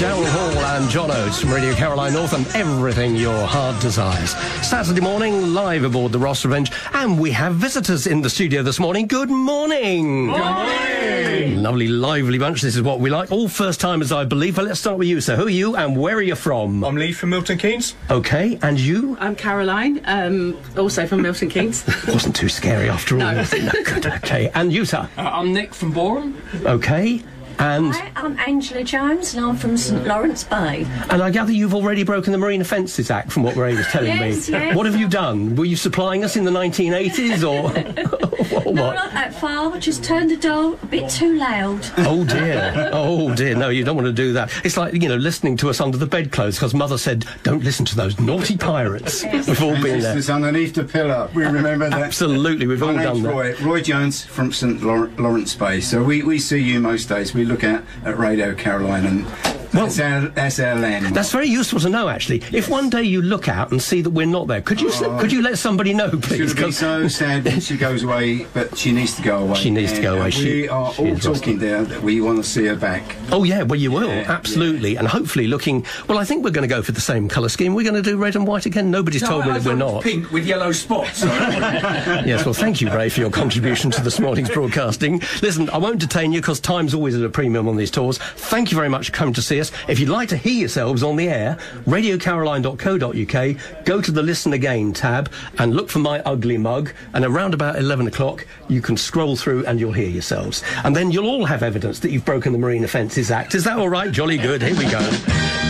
Daryl Hall and John Oates from Radio Caroline North and everything your heart desires. Saturday morning, live aboard the Ross Revenge, and we have visitors in the studio this morning. Good morning. Good morning. Lovely, lively bunch. This is what we like. All first-timers, I believe. But let's start with you, sir. Who are you and where are you from? I'm Lee from Milton Keynes. Okay, and you? I'm Caroline, also from Milton Keynes. Wasn't too scary after all, No. was it? No, good, okay. And you, sir? I'm Nick from Boreham. Okay. And Hi, I'm Angela Jones and I'm from St Lawrence Bay. I gather you've already broken the Marine Offences Act from what Ray was telling Yes, me. yes. What have you done? Were you supplying us in the 1980s or what? No, not that far, just turned the dial a bit too loud. Oh dear. Oh dear. No, you don't want to do that. It's like, you know, listening to us under the bedclothes because Mother said, don't listen to those naughty pirates. We've all been there. It's underneath the pillar. We remember that. Absolutely, we've all My done name's that. Roy Jones from St Lawrence Bay. So we see you most days. We look at Radio Caroline and that's our landmark. That's very useful to know, actually. If one day you look out and see that we're not there, could you let somebody know, It's please? going to be 'Cause- so sad when she goes away, but she needs to go away. She needs to go away. We are all is lost. talking there that we want to see her back. Oh, yeah, well, you will, absolutely. And hopefully looking... Well, I think we're going to go for the same colour scheme. We're going to do red and white again. Nobody's told me that we're not. Pink with yellow spots. Yes, well, thank you, Ray, for your contribution to this morning's broadcasting. Listen, I won't detain you because time's always at a premium on these tours. Thank you very much for coming to see us. If you'd like to hear yourselves on the air, radiocaroline.co.uk, go to the Listen Again tab and look for my ugly mug, and around about 11 o'clock you can scroll through and you'll hear yourselves. And then you'll all have evidence that you've broken the Marine Offences Act. Is that all right? Jolly good. Here we go.